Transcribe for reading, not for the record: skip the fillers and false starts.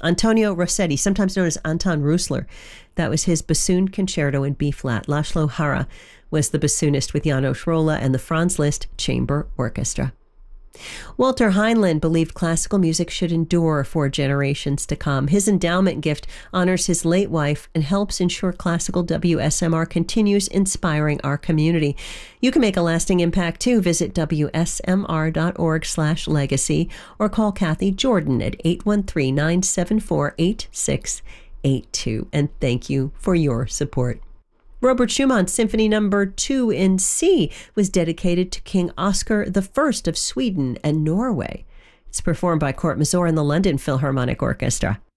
Antonio Rossetti, sometimes known as Anton Roosler, that was his bassoon concerto in B-flat. Laszlo Hara was the bassoonist with János Róla and the Franz Liszt Chamber Orchestra. Walter Heinlein believed classical music should endure for generations to come. His endowment gift honors his late wife and helps ensure classical WSMR continues inspiring our community. You can make a lasting impact too. Visit WSMR.org/legacy or call Kathy Jordan at 813-974-8682. And thank you for your support. Robert Schumann's Symphony No. 2 in C was dedicated to King Oscar I of Sweden and Norway. It's performed by Court Mazur and the London Philharmonic Orchestra.